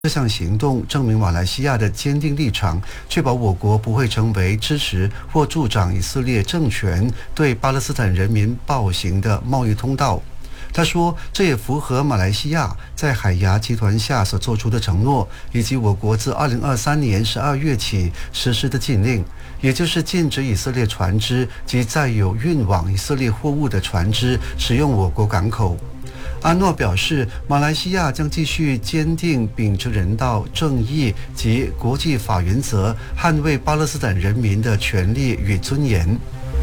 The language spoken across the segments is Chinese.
这项行动证明马来西亚的坚定立场，确保我国不会成为支持或助长以色列政权对巴勒斯坦人民暴行的贸易通道。他说，这也符合马来西亚在海牙集团下所做出的承诺，以及我国自2023年12月起实施的禁令，也就是禁止以色列船只及载有运往以色列货物的船只使用我国港口。阿诺表示，马来西亚将继续坚定秉持人道、正义及国际法原则，捍卫巴勒斯坦人民的权利与尊严。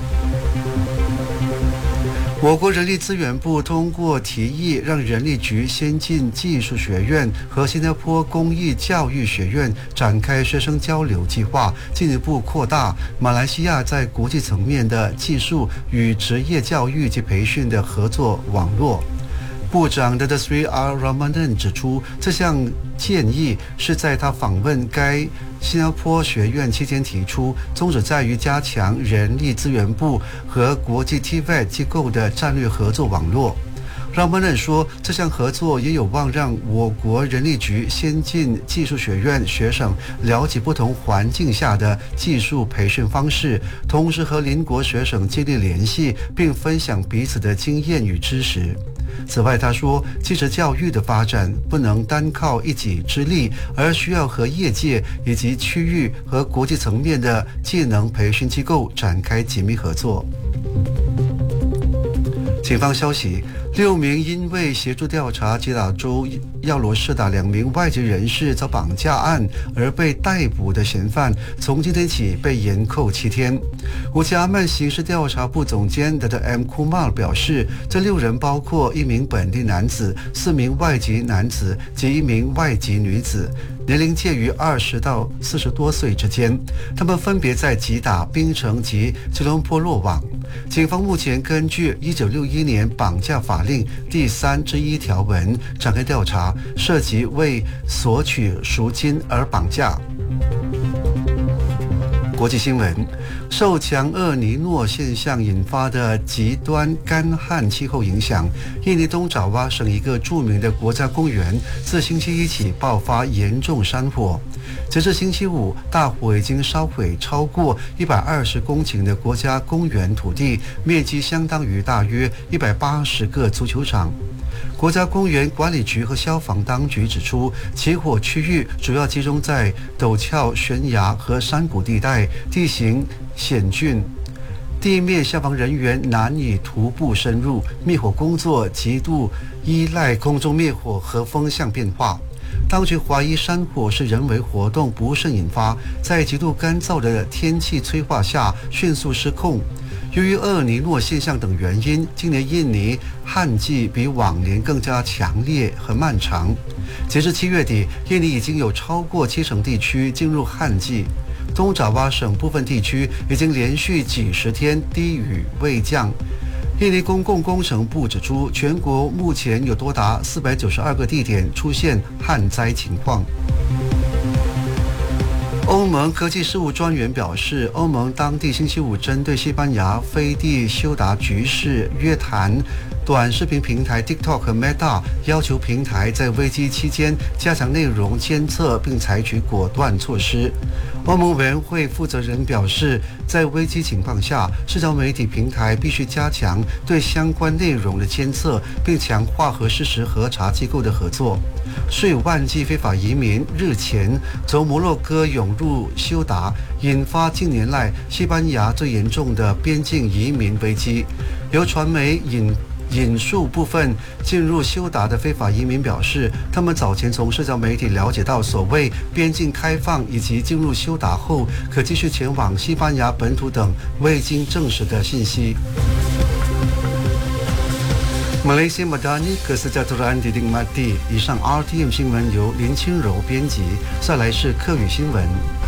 我国人力资源部通过提议，让人力局先进技术学院和新加坡工艺教育学院展开学生交流计划，进一步扩大马来西亚在国际层面的技术与职业教育及培训的合作网络。部长 Datuk Seri R. Ramadan 指出，这项建议是在他访问该新加坡学院期间提出，宗旨在于加强人力资源部和国际 TVET 机构的战略合作网络。Ramadan 说，这项合作也有望让我国人力局先进技术学院学生了解不同环境下的技术培训方式，同时和邻国学生建立联系，并分享彼此的经验与知识。此外，他说，技职教育的发展不能单靠一己之力，而需要和业界以及区域和国际层面的技能培训机构展开紧密合作。警方消息，6名因为协助调查吉打州耀罗士打2名外籍人士遭绑架案而被逮捕的嫌犯，从今天起被延扣7天。乌吉阿曼刑事调查部总监 Dr. M. Kumar 表示，这6人包括1名本地男子、4名外籍男子及1名外籍女子，年龄介于20到40多岁之间，他们分别在吉打、槟城及吉隆坡落网。警方目前根据1961年绑架法令第3之1条文展开调查，涉及为索取赎金而绑架。国际新闻，受强厄尼诺现象引发的极端干旱气候影响，印尼东爪哇省一个著名的国家公园自星期一起爆发严重山火。截至星期五，大火已经烧毁超过120公顷的国家公园土地，面积相当于大约180个足球场。国家公园管理局和消防当局指出，起火区域主要集中在陡峭悬崖和山谷地带，地形险峻，地面消防人员难以徒步深入，灭火工作极度依赖空中灭火和风向变化。当局怀疑山火是人为活动不慎引发，在极度干燥的天气催化下迅速失控。由于厄尼诺现象等原因，今年印尼旱季比往年更加强烈和漫长。截至7月底，印尼已经有超过70%地区进入旱季。东爪哇省部分地区已经连续几十天低雨未降。印尼公共工程部指出，全国目前有多达492个地点出现旱灾情况。欧盟科技事务专员表示，欧盟当地星期五针对西班牙飞地休达局势约谈短视频平台 TikTok 和 Meta， 要求平台在危机期间加强内容监测并采取果断措施。欧盟委员会负责人表示，在危机情况下，社交媒体平台必须加强对相关内容的监测，并强化和事实核查机构的合作。数以万计非法移民日前从摩洛哥涌入休达，引发近年来西班牙最严重的边境移民危机。由传媒引述部分进入休达的非法移民表示，他们早前从社交媒体了解到所谓边境开放以及进入休达后可继续前往西班牙本土等未经证实的信息。Malaysia Madani Kesejahteraan dinikmati。以上 RTM 新闻由林清柔编辑，再来是客语新闻。